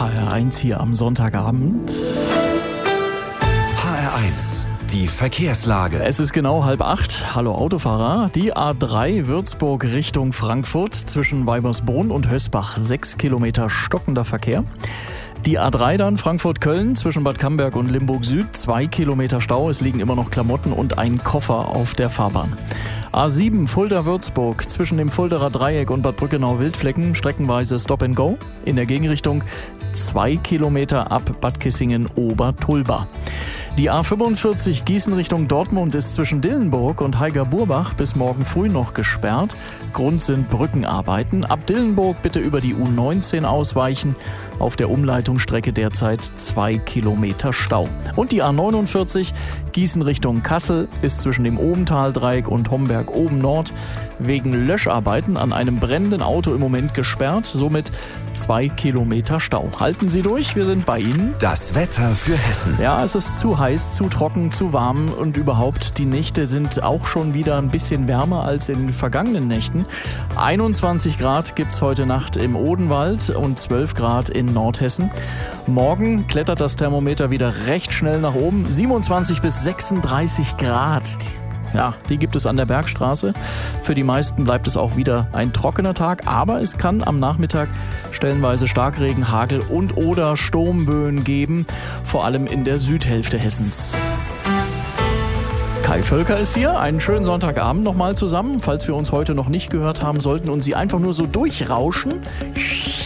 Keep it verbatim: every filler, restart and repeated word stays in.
H R eins hier am Sonntagabend. H R eins, die Verkehrslage. Es ist genau halb acht. Hallo Autofahrer. Die A drei Würzburg Richtung Frankfurt zwischen Weibersbrunn und Hösbach. Sechs Kilometer stockender Verkehr. Die A drei dann Frankfurt-Köln zwischen Bad Camberg und Limburg Süd. Zwei Kilometer Stau. Es liegen immer noch Klamotten und ein Koffer auf der Fahrbahn. A sieben Fulda-Würzburg zwischen dem Fulderer Dreieck und Bad Brückenau-Wildflecken. Streckenweise Stop and Go. In der Gegenrichtung zwei Kilometer ab Bad Kissingen-Obertulba. Die A fünfundvierzig Gießen Richtung Dortmund ist zwischen Dillenburg und Heiger-Burbach bis morgen früh noch gesperrt. Grund sind Brückenarbeiten. Ab Dillenburg bitte über die U neunzehn ausweichen. Auf der Umleitungsstrecke derzeit zwei Kilometer Stau. Und die A neunundvierzig Gießen Richtung Kassel ist zwischen dem Obentaldreieck und Homberg oben Nord wegen Löscharbeiten an einem brennenden Auto im Moment gesperrt. Somit zwei Kilometer Stau. Halten Sie durch, wir sind bei Ihnen. Das Wetter für Hessen. Ja, es ist zu heiß, zu trocken, zu warm und überhaupt die Nächte sind auch schon wieder ein bisschen wärmer als in den vergangenen Nächten. einundzwanzig Grad gibt's heute Nacht im Odenwald und zwölf Grad in Nordhessen. Morgen klettert das Thermometer wieder recht schnell nach oben. siebenundzwanzig bis sechsunddreißig Grad. Ja, die gibt es an der Bergstraße. Für die meisten bleibt es auch wieder ein trockener Tag, aber es kann am Nachmittag stellenweise Starkregen, Hagel und oder Sturmböen geben, vor allem in der Südhälfte Hessens. Kai Völker ist hier. Einen schönen Sonntagabend nochmal zusammen. Falls wir uns heute noch nicht gehört haben sollten und Sie einfach nur so durchrauschen.